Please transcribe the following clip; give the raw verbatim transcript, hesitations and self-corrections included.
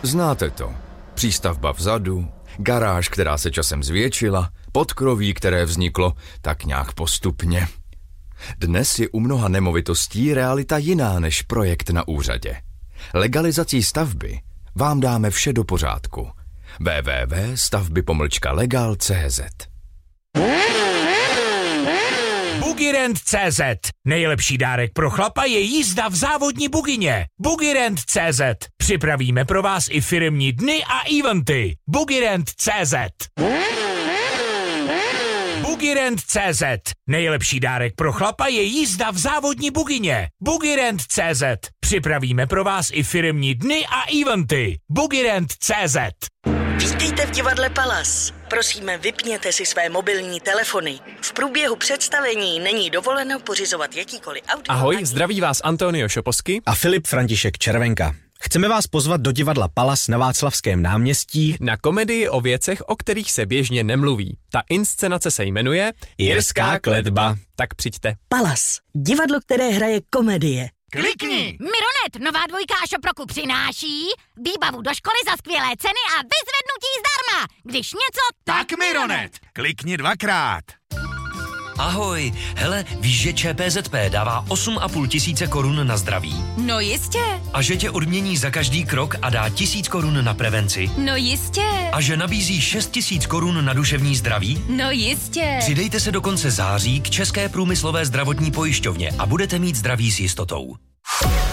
Znáte to. Přístavba vzadu, garáž, která se časem zvětšila, podkroví, které vzniklo tak nějak postupně. Dnes je u mnoha nemovitostí realita jiná než projekt na úřadě. Legalizací stavby vám dáme vše do pořádku. w w w tečka stavby pomlčka legal tečka c z Bugirend tečka cé zet. Nejlepší dárek pro chlapa je jízda v závodní bugině. Bugirend tečka cé zet. Připravíme pro vás i firemní dny a eventy. Bugirend tečka cé zet. Bugirend tečka cé zet. Nejlepší dárek pro chlapa je jízda v závodní bugině. Bugirend tečka cé zet. Připravíme pro vás i firemní dny a eventy. Bugirend tečka cé zet. Vítejte v divadle Palas. Prosíme, vypněte si své mobilní telefony. V průběhu představení není dovoleno pořizovat jakýkoliv audio. Ahoj, zdraví vás Antonio Šoposky a Filip František Červenka. Chceme vás pozvat do divadla Palas na Václavském náměstí na komedii o věcech, o kterých se běžně nemluví. Ta inscenace se jmenuje Jirská kletba. Tak přijďte. Palas, divadlo, které hraje komedie. Klikni! Mironet, nová dvojka Šoproku přináší výbavu do školy za skvělé ceny a vyzvednutí zdarma. Když něco, Tak Mironet, klikni dvakrát. Ahoj, hele, víš, že ČPZP dává osm a půl tisíce korun na zdraví? No jistě. A že tě odmění za každý krok a dá tisíc korun na prevenci? No jistě. A že nabízí šest tisíc korun na duševní zdraví? No jistě. Přidejte se do konce září k České průmyslové zdravotní pojišťovně a budete mít zdraví s jistotou.